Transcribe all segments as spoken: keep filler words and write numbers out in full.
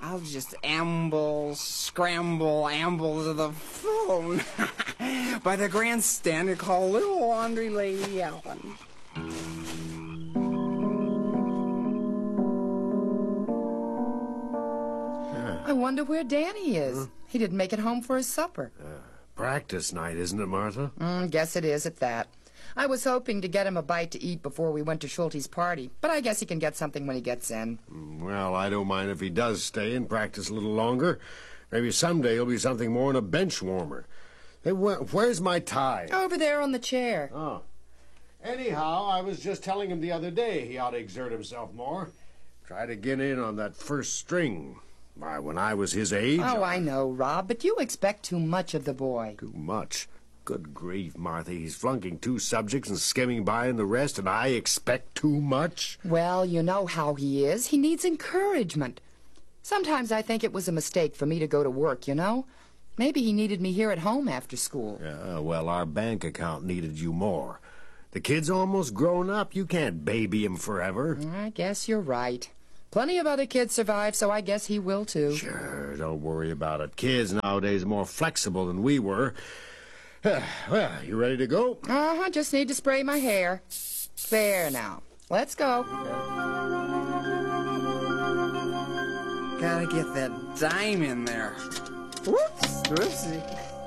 I'll just amble, scramble, amble to the phone by the grandstand and call little laundry lady Ellen. I wonder where Danny is. Huh? He didn't make it home for his supper. Uh, practice night, isn't it, Martha? Mm, guess it is at that. I was hoping to get him a bite to eat before we went to Schulte's party, but I guess he can get something when he gets in. Well, I don't mind if he does stay and practice a little longer. Maybe someday he'll be something more than a bench warmer. Hey, wh where's my tie? Over there on the chair. Oh. Anyhow, I was just telling him the other day he ought to exert himself more. Try to get in on that first string. Why, when I was his age... Oh, I know, Rob, but you expect too much of the boy. Too much? Good grief, Martha. He's flunking two subjects and skimming by in the rest, and I expect too much? Well, you know how he is. He needs encouragement. Sometimes I think it was a mistake for me to go to work, you know? Maybe he needed me here at home after school. Yeah, well, our bank account needed you more. The kid's almost grown up. You can't baby him forever. I guess you're right. Plenty of other kids survive, so I guess he will, too. Sure, don't worry about it. Kids nowadays are more flexible than we were. Well, you ready to go? Uh-huh, just need to spray my hair. There now. Let's go. Gotta get that dime in there. Whoops, whoopsie.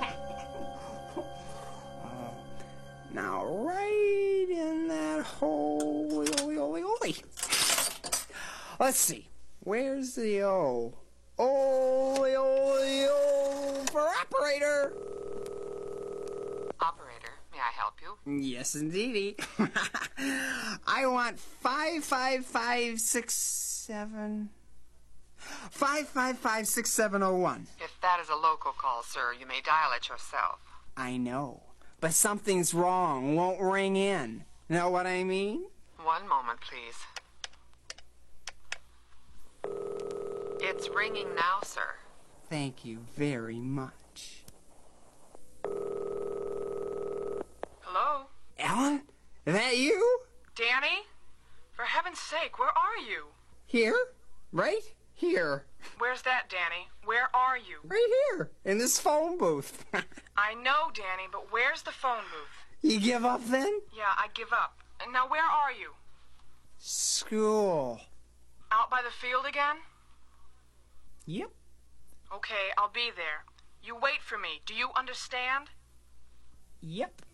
uh, now, right in that hole. Oy, oy, oy. Let's see. Where's the O? Oy, oy, oy, for operator. Operator, may I help you? Yes, indeedy. I want five five five six seven five five five six seven oh one. If that is a local call, sir, you may dial it yourself. I know, but something's wrong. Won't ring in. Know what I mean? One moment, please. It's ringing now, sir. Thank you very much. Hello? Ellen? Is that you? Danny? For heaven's sake, where are you? Here? Right here. Where's that, Danny? Where are you? Right here, in this phone booth. I know, Danny, but where's the phone booth? You give up then? Yeah, I give up. And now where are you? School. Out by the field again? Yep. Okay, I'll be there. You wait for me. Do you understand? Yep.